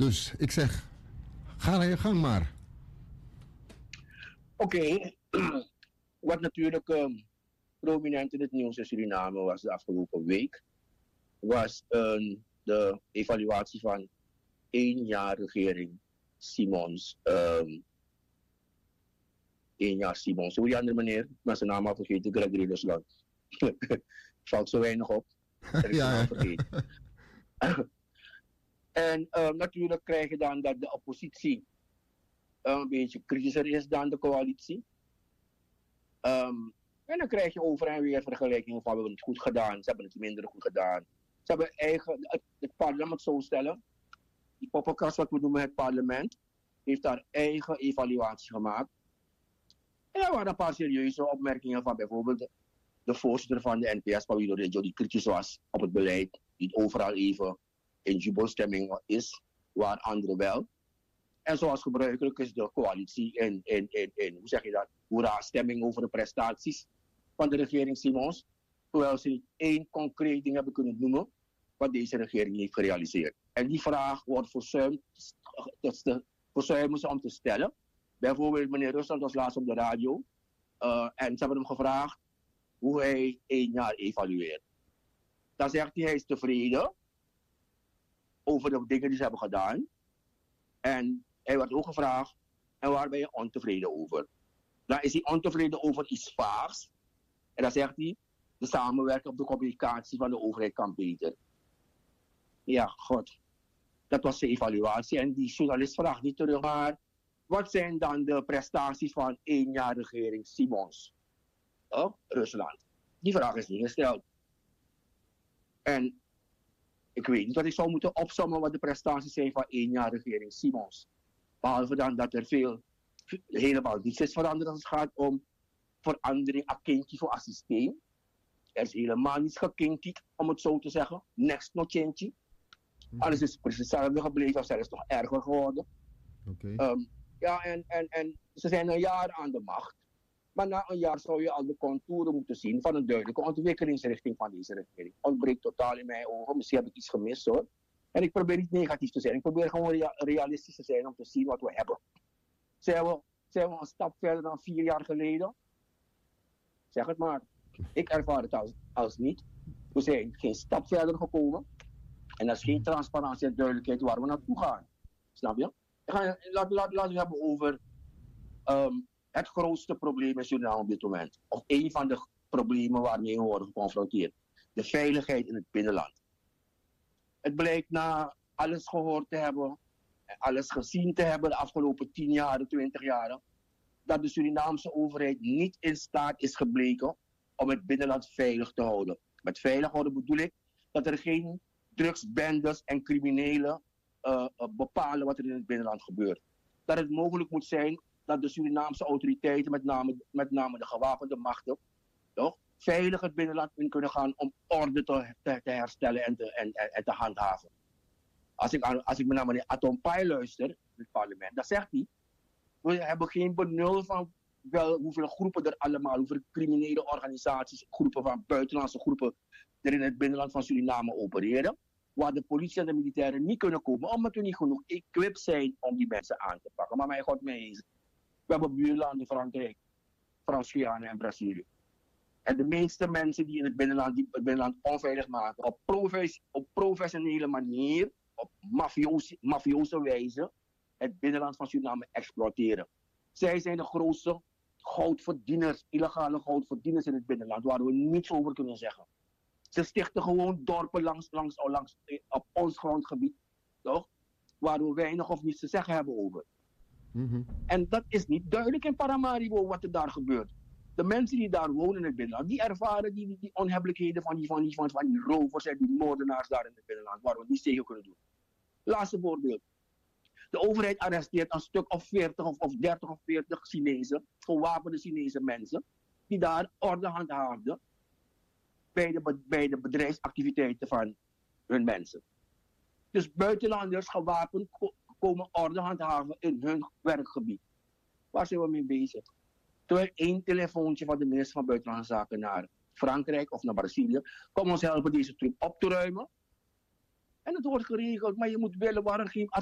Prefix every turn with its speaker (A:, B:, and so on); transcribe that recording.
A: Dus ik zeg, ga naar je gang maar.
B: Oké. Wat natuurlijk prominent in het nieuws in Suriname was de afgelopen week, was de evaluatie van 1 jaar regering Simons. 1 jaar Simons. Hoe die andere meneer, maar zijn naam al vergeten, Gregory Rusland. Valt zo weinig op. Dat ik zijn naam vergeet. En natuurlijk krijg je dan dat de oppositie een beetje kritischer is dan de coalitie. En dan krijg je over en weer vergelijkingen van we hebben het goed gedaan, ze hebben het minder goed gedaan. Ze hebben het parlement zo stellen, die poppenkast wat we noemen het parlement, heeft daar eigen evaluatie gemaakt. En er waren een paar serieuze opmerkingen van bijvoorbeeld de voorzitter van de NPS, Paulino Reggio, die kritisch was op het beleid, die overal even in jubelstemming is, waar anderen wel. En zoals gebruikelijk is de coalitie in hoe zeg je dat, hoera stemming over de prestaties van de regering Simons, terwijl ze niet één concreet ding hebben kunnen noemen wat deze regering heeft gerealiseerd. En die vraag wordt verzuimen ze om te stellen. Bijvoorbeeld meneer Rusland was laatst op de radio en ze hebben hem gevraagd hoe hij 1 jaar evalueert. Dan zegt hij is tevreden over de dingen die ze hebben gedaan. En hij werd ook gevraagd, en waar ben je ontevreden over? Dan is hij ontevreden over iets vaags. En dan zegt hij, de samenwerking op de communicatie van de overheid kan beter. Ja, god. Dat was de evaluatie. En die journalist vraagt niet terug, maar wat zijn dan de prestaties van 1 jaar regering Simons? Rusland. Die vraag is niet gesteld. En ik weet niet wat ik zou moeten opsommen wat de prestaties zijn van 1 jaar regering Simons. Behalve dan dat er helemaal niets is veranderd als het gaat om verandering akinki voor systeem. Er is helemaal niets gekinkied, om het zo te zeggen. Next no change. Alles is precies hetzelfde gebleven, of zelfs nog erger geworden. Ja, en ze zijn een jaar aan de macht. Maar na een jaar zou je al de contouren moeten zien van een duidelijke ontwikkelingsrichting van deze regering. Ontbreekt totaal in mijn ogen. Misschien heb ik iets gemist hoor. En ik probeer niet negatief te zijn. Ik probeer gewoon realistisch te zijn om te zien wat we hebben. Zijn we een stap verder dan 4 jaar geleden? Zeg het maar. Ik ervaar het als niet. We zijn geen stap verder gekomen. En er is geen transparantie en duidelijkheid waar we naartoe gaan. Snap je? Laten we hebben over het grootste probleem in Suriname op dit moment. Of een van de problemen waarmee we worden geconfronteerd. De veiligheid in het binnenland. Het blijkt na alles gehoord te hebben, alles gezien te hebben de afgelopen 10 jaar, 20 jaar, dat de Surinaamse overheid niet in staat is gebleken om het binnenland veilig te houden. Met veilig houden bedoel ik dat er geen drugsbendes en criminelen bepalen wat er in het binnenland gebeurt. Dat het mogelijk moet zijn dat de Surinaamse autoriteiten, met name de gewapende machten, toch, veilig het binnenland in kunnen gaan om orde te herstellen en te handhaven. Als ik naar meneer Atompai luister in het parlement, dan zegt hij, we hebben geen benul van hoeveel groepen er allemaal, hoeveel criminele organisaties, groepen van buitenlandse groepen er in het binnenland van Suriname opereren, waar de politie en de militairen niet kunnen komen, omdat we niet genoeg equipped zijn om die mensen aan te pakken. Maar mijn god, we hebben buurlanden, Frankrijk, Frans-Guyana en Brazilië. En de meeste mensen die het binnenland onveilig maken, op professionele manier, op mafioze wijze, het binnenland van Suriname exploiteren. Zij zijn de grootste goudverdieners, illegale goudverdieners in het binnenland, waar we niets over kunnen zeggen. Ze stichten gewoon dorpen langs op ons grondgebied, toch? Waar we weinig of niets te zeggen hebben over. Mm-hmm. En dat is niet duidelijk in Paramaribo wat er daar gebeurt. De mensen die daar wonen in het binnenland, die ervaren die onhebbelijkheden van die rovers en die moordenaars daar in het binnenland, waar we niet tegen kunnen doen. Laatste voorbeeld. De overheid arresteert een stuk of 40 of 30 of 40 Chinezen, gewapende Chinese mensen, die daar orde handhaafden bij de bedrijfsactiviteiten van hun mensen. Dus buitenlanders gewapend komen orde handhaven in hun werkgebied. Waar zijn we mee bezig? Terwijl 1 telefoontje van de minister van Buitenlandse Zaken naar Frankrijk of naar Brazilië, kom ons helpen deze troep op te ruimen. En het wordt geregeld, maar je moet willen waar er geen